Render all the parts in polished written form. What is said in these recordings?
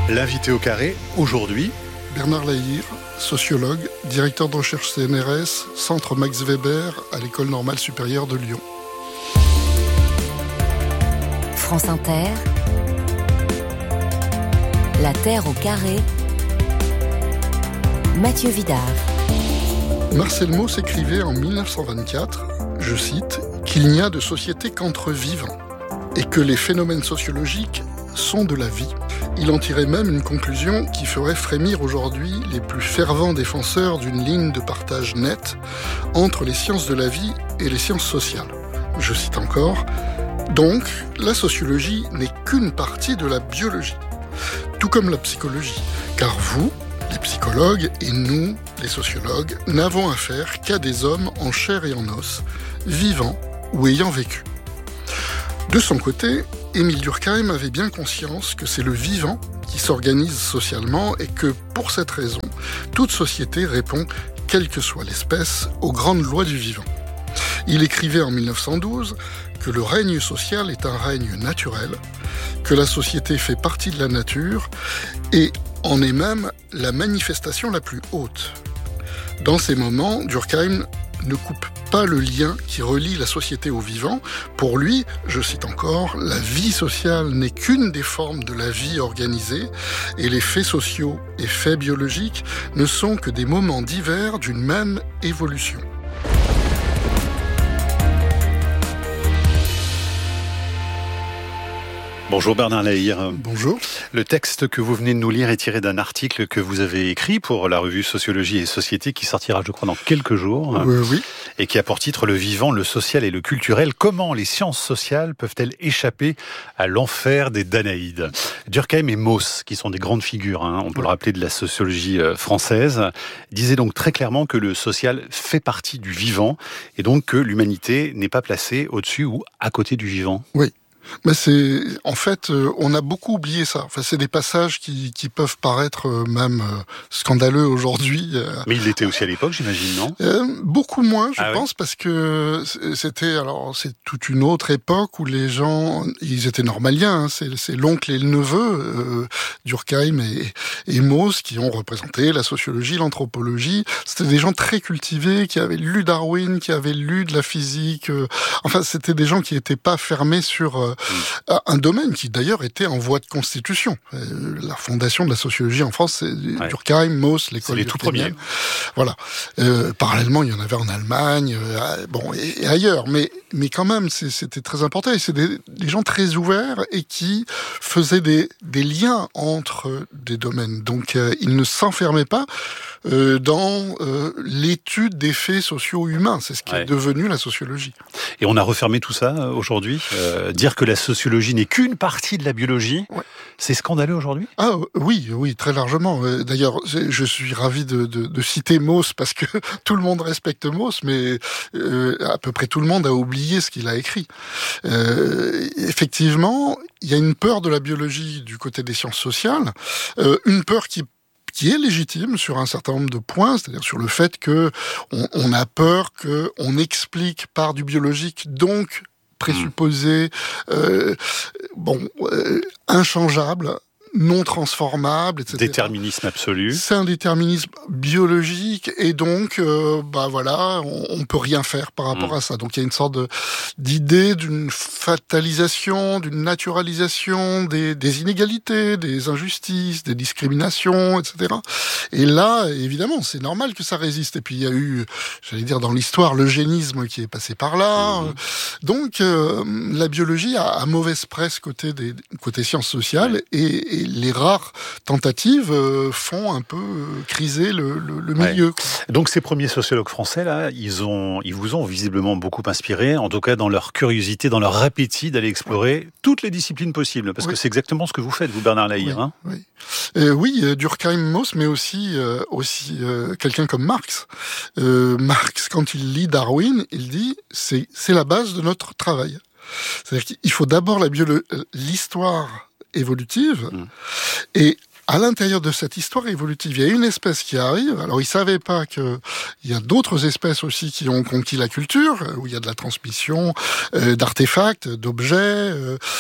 L'invité au carré, aujourd'hui, Bernard Lahire, sociologue, directeur de recherche CNRS, Centre Max Weber à l'École normale supérieure de Lyon. France Inter, La Terre au carré, Mathieu Vidard. Marcel Mauss écrivait en 1924, je cite, qu'il n'y a de société qu'entre vivants et que les phénomènes sociologiques sont de la vie. Il en tirait même une conclusion qui ferait frémir aujourd'hui les plus fervents défenseurs d'une ligne de partage nette entre les sciences de la vie et les sciences sociales. Je cite encore, « Donc, la sociologie n'est qu'une partie de la biologie, tout comme la psychologie, car vous, les psychologues, et nous, les sociologues, n'avons affaire qu'à des hommes en chair et en os, vivants ou ayant vécu. » De son côté, Émile Durkheim avait bien conscience que c'est le vivant qui s'organise socialement et que, pour cette raison, toute société répond, quelle que soit l'espèce, aux grandes lois du vivant. Il écrivait en 1912 que le règne social est un règne naturel, que la société fait partie de la nature et en est même la manifestation la plus haute. Dans ces moments, Durkheim ne coupe pas le lien qui relie la société au vivant. Pour lui, je cite encore, « La vie sociale n'est qu'une des formes de la vie organisée et les faits sociaux et faits biologiques ne sont que des moments divers d'une même évolution. » Bonjour Bernard Lahire. Bonjour. Le texte que vous venez de nous lire est tiré d'un article que vous avez écrit pour la revue Sociologie et Société qui sortira, je crois, dans quelques jours. Oui. Et qui a pour titre « Le vivant, le social et le culturel. Comment les sciences sociales peuvent-elles échapper à l'enfer des Danaïdes ?» Durkheim et Mauss, qui sont des grandes figures, on peut le rappeler, de la sociologie française, disaient donc très clairement que le social fait partie du vivant et donc que l'humanité n'est pas placée au-dessus ou à côté du vivant. Oui. Mais en fait, on a beaucoup oublié ça. Enfin, c'est des passages qui peuvent paraître même scandaleux aujourd'hui. Mais il l'était aussi à l'époque, j'imagine, non ? Beaucoup moins, je pense, parce que c'est toute une autre époque où les gens, ils étaient normaliens. C'est l'oncle et le neveu, Durkheim et Mauss, qui ont représenté la sociologie, l'anthropologie. C'était des gens très cultivés, qui avaient lu Darwin, qui avaient lu de la physique. Enfin, c'était des gens qui n'étaient pas fermés sur un domaine qui d'ailleurs était en voie de constitution. La fondation de la sociologie en France, c'est Durkheim, Mauss, l'école. C'est les tout premiers. Voilà. Parallèlement, il y en avait en Allemagne, et ailleurs. Mais quand même, c'était très important. Et c'est des gens très ouverts et qui faisaient des liens entre des domaines. Donc, ils ne s'enfermaient pas dans l'étude des faits sociaux humains. C'est ce qui est devenu la sociologie. Et on a refermé tout ça aujourd'hui. Dire que la sociologie n'est qu'une partie de la biologie, c'est scandaleux aujourd'hui ? Ah oui, très largement. D'ailleurs, je suis ravi de citer Mauss parce que tout le monde respecte Mauss, mais à peu près tout le monde a oublié ce qu'il a écrit. Effectivement, il y a une peur de la biologie du côté des sciences sociales, une peur qui est légitime sur un certain nombre de points, c'est-à-dire sur le fait que on a peur qu'on explique par du biologique, donc présupposé, inchangeable, non transformable, etc. Déterminisme absolu. C'est un déterminisme biologique et donc, on peut rien faire par rapport à ça. Donc il y a une sorte d'idée d'une fatalisation, d'une naturalisation des inégalités, des injustices, des discriminations, etc. Et là, évidemment, c'est normal que ça résiste. Et puis il y a eu, dans l'histoire, l'eugénisme qui est passé par là. Donc la biologie a mauvaise presse côté sciences sociales et les rares tentatives font un peu criser le milieu. Donc ces premiers sociologues français, là, ils vous ont visiblement beaucoup inspiré, en tout cas dans leur curiosité, dans leur appétit d'aller explorer toutes les disciplines possibles, parce que c'est exactement ce que vous faites, vous, Bernard Lahire. Durkheim, Mauss, mais aussi quelqu'un comme Marx. Marx, quand il lit Darwin, il dit c'est la base de notre travail. C'est-à-dire qu'il faut d'abord l'histoire évolutive, et à l'intérieur de cette histoire évolutive, il y a une espèce qui arrive. Alors, ils savaient pas qu'il y a d'autres espèces aussi qui ont conquis la culture, où il y a de la transmission d'artefacts, d'objets,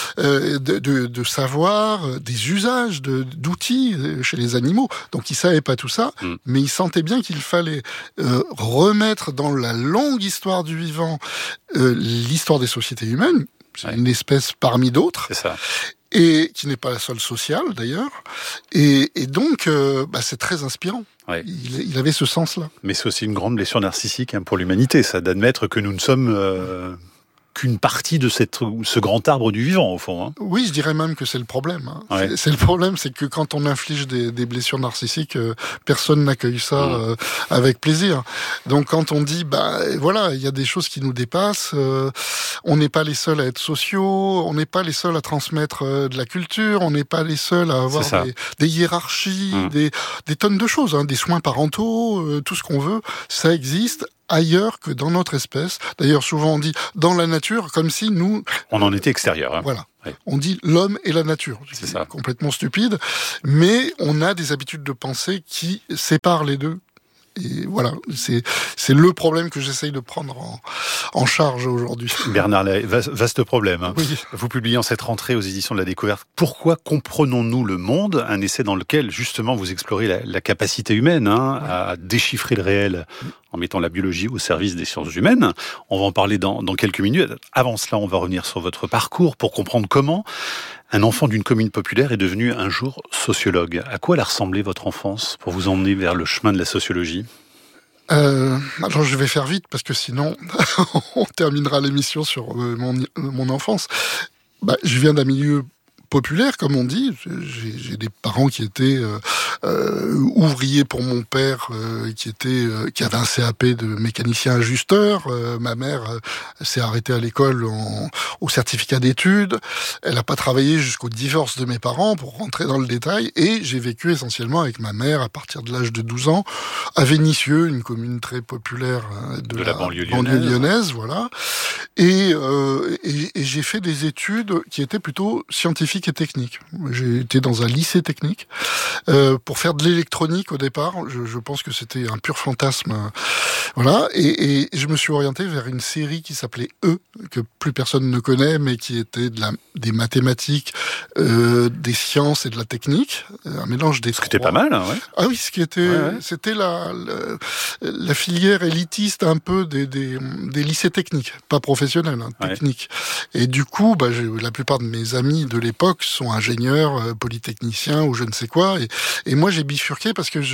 de savoir, des usages, d'outils chez les animaux. Donc, ils savaient pas tout ça, mais ils sentaient bien qu'il fallait remettre dans la longue histoire du vivant l'histoire des sociétés humaines. C'est une espèce parmi d'autres. C'est ça. Et qui n'est pas la seule sociale d'ailleurs, et donc c'est très inspirant. Ouais. Il avait ce sens-là. Mais c'est aussi une grande blessure narcissique pour l'humanité, ça, d'admettre que nous ne sommes qu'une partie de ce grand arbre du vivant, au fond. Oui, je dirais même que c'est le problème. Ouais. C'est le problème, c'est que quand on inflige des blessures narcissiques, personne n'accueille ça avec plaisir. Donc quand on dit, voilà, il y a des choses qui nous dépassent, on n'est pas les seuls à être sociaux, on n'est pas les seuls à transmettre de la culture, on n'est pas les seuls à avoir des hiérarchies, des tonnes de choses, des soins parentaux, tout ce qu'on veut, ça existe ailleurs que dans notre espèce. D'ailleurs, souvent on dit dans la nature, comme si nous... On en était extérieurs. Voilà. Ouais. On dit l'homme et la nature. C'est ça. Complètement stupide. Mais on a des habitudes de pensée qui séparent les deux. Et voilà, c'est le problème que j'essaye de prendre en charge aujourd'hui. Bernard Lahey, vaste problème. Oui. Vous publiez en cette rentrée aux éditions de la Découverte « Pourquoi comprenons-nous le monde ?» Un essai dans lequel, justement, vous explorez la capacité humaine à déchiffrer le réel en mettant la biologie au service des sciences humaines. On va en parler dans quelques minutes. Avant cela, on va revenir sur votre parcours pour comprendre comment un enfant d'une commune populaire est devenu un jour sociologue. À quoi elle a ressemblé votre enfance pour vous emmener vers le chemin de la sociologie ? Alors je vais faire vite parce que sinon on terminera l'émission sur mon enfance. Je viens d'un milieu populaire, comme on dit. J'ai des parents qui étaient ouvriers pour mon père, qui avait un CAP de mécanicien ajusteur. Ma mère s'est arrêtée à l'école au certificat d'études. Elle n'a pas travaillé jusqu'au divorce de mes parents, pour rentrer dans le détail. Et j'ai vécu essentiellement avec ma mère à partir de l'âge de 12 ans à Vénissieux, une commune très populaire de la banlieue lyonnaise, voilà. Et j'ai fait des études qui étaient plutôt scientifiques et techniques. J'ai été dans un lycée technique pour faire de l'électronique au départ. Je pense que c'était un pur fantasme. Voilà. Et je me suis orienté vers une série qui s'appelait E, que plus personne ne connaît, mais qui était des mathématiques, des sciences et de la technique. Un mélange des trois. C'était pas mal, ouais. Ah oui, c'était la filière élitiste un peu des lycées techniques, pas professionnels, techniques. Et du coup, la plupart de mes amis de l'époque sont ingénieurs, polytechniciens ou je ne sais quoi. Et moi, j'ai bifurqué parce que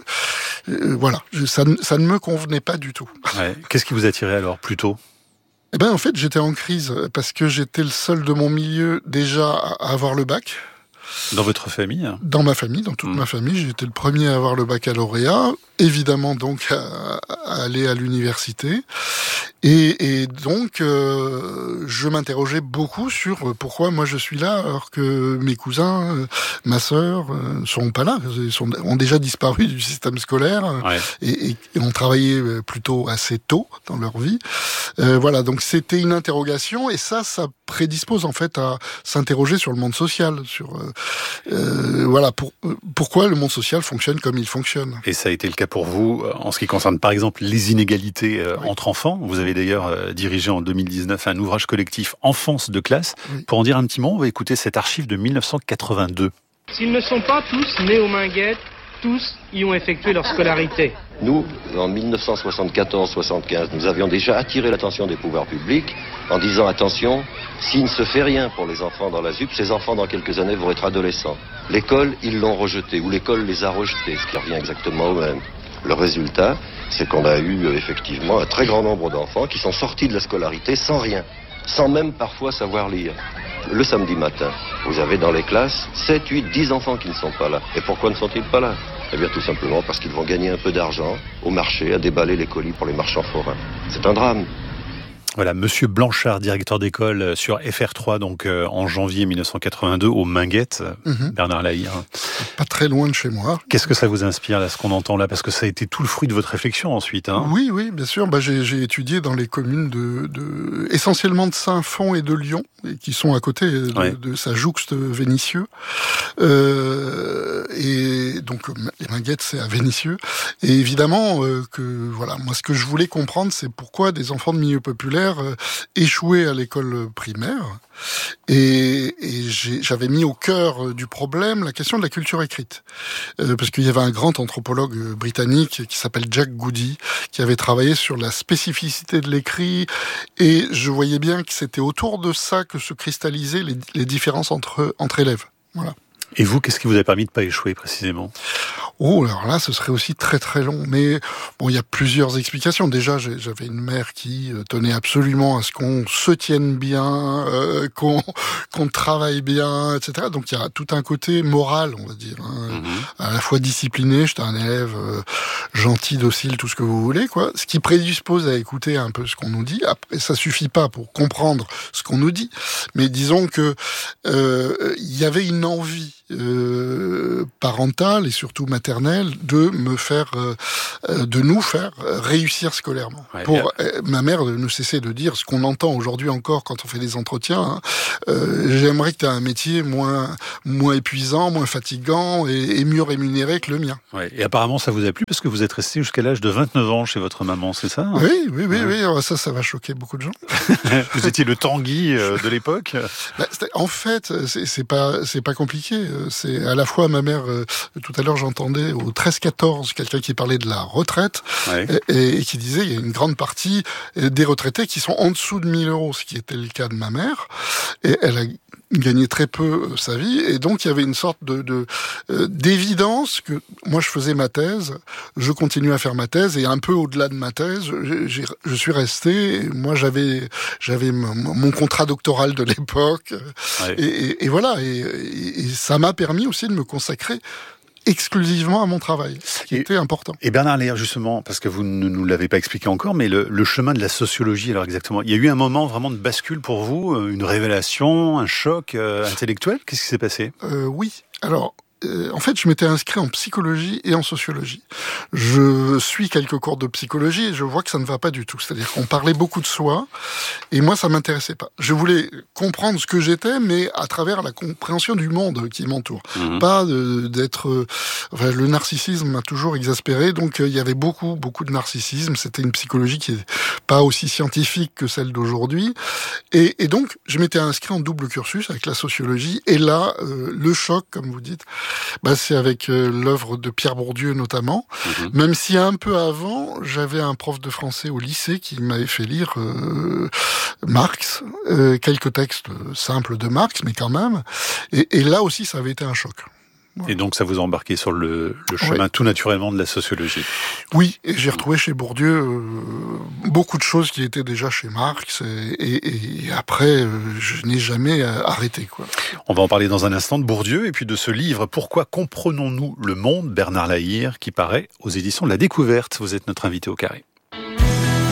ça ne me convenait pas du tout. Ouais. Qu'est-ce qui vous attirait alors, plutôt ? En fait, j'étais en crise parce que j'étais le seul de mon milieu déjà à avoir le bac. Dans votre famille ? Dans ma famille, dans toute ma famille, j'étais le premier à avoir le baccalauréat, évidemment donc à aller à l'université. Et donc, je m'interrogeais beaucoup sur pourquoi moi je suis là alors que mes cousins, ma sœur, sont pas là, ont déjà disparu du système scolaire et ont travaillé plutôt assez tôt dans leur vie. Voilà, donc c'était une interrogation et ça prédispose en fait à s'interroger sur le monde social, sur pourquoi le monde social fonctionne comme il fonctionne. Et ça a été le cas pour vous en ce qui concerne par exemple les inégalités entre enfants. Vous avez d'ailleurs dirigé en 2019 un ouvrage collectif Enfance de classe. Pour en dire un petit mot, on va écouter cette archive de 1982. S'ils ne sont pas tous nés aux Minguettes, tous y ont effectué leur scolarité. Nous, en 1974-75, nous avions déjà attiré l'attention des pouvoirs publics en disant attention, s'il ne se fait rien pour les enfants dans la ZUP, ces enfants dans quelques années vont être adolescents. L'école, ils l'ont rejeté, ou l'école les a rejetés, ce qui revient exactement au même. Le résultat, c'est qu'on a eu effectivement un très grand nombre d'enfants qui sont sortis de la scolarité sans rien, sans même parfois savoir lire. Le samedi matin, vous avez dans les classes 7, 8, 10 enfants qui ne sont pas là. Et pourquoi ne sont-ils pas là ? Eh bien tout simplement parce qu'ils vont gagner un peu d'argent au marché à déballer les colis pour les marchands forains. C'est un drame. Voilà, Monsieur Blanchard, directeur d'école sur FR3, donc en janvier 1982, aux Minguettes. Bernard Lahey. Pas très loin de chez moi. Qu'est-ce que ça vous inspire, là, ce qu'on entend là ? Parce que ça a été tout le fruit de votre réflexion ensuite. Oui, bien sûr. J'ai étudié dans les communes essentiellement de Saint-Fond et de Lyon, qui sont à côté de sa jouxte Vénissieux. Et donc les Minguettes, c'est à Vénissieux. Et évidemment moi ce que je voulais comprendre, c'est pourquoi des enfants de milieu populaire échouaient à l'école primaire. Et j'avais mis au cœur du problème la question de la culture écrite. Parce qu'il y avait un grand anthropologue britannique qui s'appelle Jack Goody, qui avait travaillé sur la spécificité de l'écrit, et je voyais bien que c'était autour de ça que se cristallisaient les différences entre élèves. Voilà. Et vous, qu'est-ce qui vous a permis de ne pas échouer précisément ? Oh, alors là, ce serait aussi très très long. Mais bon, il y a plusieurs explications. Déjà, j'avais une mère qui tenait absolument à ce qu'on se tienne bien, qu'on travaille bien, etc. Donc il y a tout un côté moral, on va dire, à la fois discipliné. J'étais un élève gentil, docile, tout ce que vous voulez, quoi. Ce qui prédispose à écouter un peu ce qu'on nous dit. Après, ça suffit pas pour comprendre ce qu'on nous dit, mais disons que il y avait une envie parentale et surtout maternelle de nous faire réussir scolairement. Ouais, ma mère ne cessait de dire ce qu'on entend aujourd'hui encore quand on fait des entretiens. J'aimerais que tu aies un métier moins épuisant, moins fatigant et mieux rémunéré que le mien. Ouais, et apparemment ça vous a plu parce que vous êtes resté jusqu'à l'âge de 29 ans chez votre maman, c'est ça ? Oui. Ça va choquer beaucoup de gens. Vous étiez le Tanguy de l'époque ? En fait, c'est pas compliqué. C'est à la fois ma mère, tout à l'heure j'entendais au 13-14 quelqu'un qui parlait de la retraite, ouais, et qui disait il y a une grande partie des retraités qui sont en dessous de 1 000 €, ce qui était le cas de ma mère, et elle a gagné très peu sa vie, et donc il y avait une sorte d'évidence que moi je faisais ma thèse, je continue à faire ma thèse, et un peu au-delà de ma thèse, je suis resté. Moi j'avais mon contrat doctoral de l'époque, ouais, et voilà, et ça m'a permis aussi de me consacrer exclusivement à mon travail, ce qui était important. Et Bernard Léhir, justement, parce que vous ne nous l'avez pas expliqué encore, mais le chemin de la sociologie, alors exactement, il y a eu un moment vraiment de bascule pour vous, une révélation, un choc intellectuel ? Qu'est-ce qui s'est passé ? Oui, alors... en fait, je m'étais inscrit en psychologie et en sociologie. Je suis quelques cours de psychologie et je vois que ça ne va pas du tout. C'est-à-dire qu'on parlait beaucoup de soi et moi, ça m'intéressait pas. Je voulais comprendre ce que j'étais, mais à travers la compréhension du monde qui m'entoure. Pas d'être... Enfin, le narcissisme m'a toujours exaspéré, donc il y avait beaucoup de narcissisme. C'était une psychologie qui est pas aussi scientifique que celle d'aujourd'hui. Et donc, je m'étais inscrit en double cursus avec la sociologie. Et là, le choc, comme vous dites... c'est avec l'œuvre de Pierre Bourdieu notamment, même si un peu avant, j'avais un prof de français au lycée qui m'avait fait lire Marx, quelques textes simples de Marx, mais quand même, et là aussi ça avait été un choc. Voilà. Et donc ça vous a embarqué sur le chemin, ouais, tout naturellement de la sociologie. Oui, et j'ai retrouvé chez Bourdieu beaucoup de choses qui étaient déjà chez Marx, et après je n'ai jamais arrêté, quoi. On va en parler dans un instant de Bourdieu et puis de ce livre Pourquoi comprenons-nous le monde, Bernard Léhir, qui paraît aux éditions de La Découverte. Vous êtes notre invité au Carré.